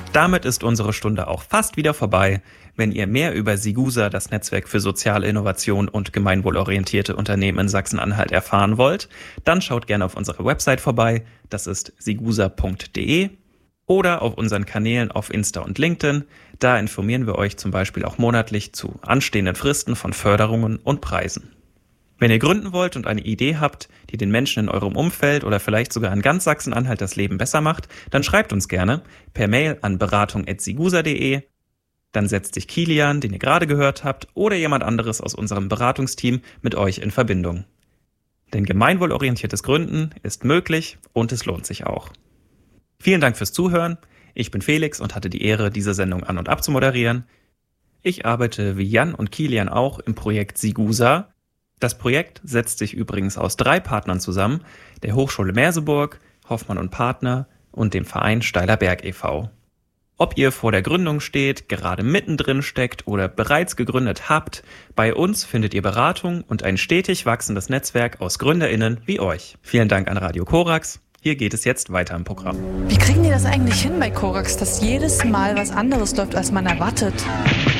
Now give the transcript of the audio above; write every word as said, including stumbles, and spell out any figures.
Damit ist unsere Stunde auch fast wieder vorbei. Wenn ihr mehr über Sigusa, das Netzwerk für soziale Innovation und gemeinwohlorientierte Unternehmen in Sachsen-Anhalt, erfahren wollt, dann schaut gerne auf unserer Website vorbei. Das ist sigusa punkt de oder auf unseren Kanälen auf Insta und LinkedIn. Da informieren wir euch zum Beispiel auch monatlich zu anstehenden Fristen von Förderungen und Preisen. Wenn ihr gründen wollt und eine Idee habt, die den Menschen in eurem Umfeld oder vielleicht sogar in ganz Sachsen-Anhalt das Leben besser macht, dann schreibt uns gerne per Mail an beratung at sigusa punkt de. Dann setzt sich Kilian, den ihr gerade gehört habt, oder jemand anderes aus unserem Beratungsteam mit euch in Verbindung. Denn gemeinwohlorientiertes Gründen ist möglich und es lohnt sich auch. Vielen Dank fürs Zuhören. Ich bin Felix und hatte die Ehre, diese Sendung an- und abzumoderieren. Ich arbeite wie Jan und Kilian auch im Projekt Sigusa. Das Projekt setzt sich übrigens aus drei Partnern zusammen, der Hochschule Merseburg, Hoffmann und Partner und dem Verein Steiler Berg e V Ob ihr vor der Gründung steht, gerade mittendrin steckt oder bereits gegründet habt, bei uns findet ihr Beratung und ein stetig wachsendes Netzwerk aus GründerInnen wie euch. Vielen Dank an Radio Korax. Hier geht es jetzt weiter im Programm. Wie kriegen die das eigentlich hin bei Korax, dass jedes Mal was anderes läuft, als man erwartet?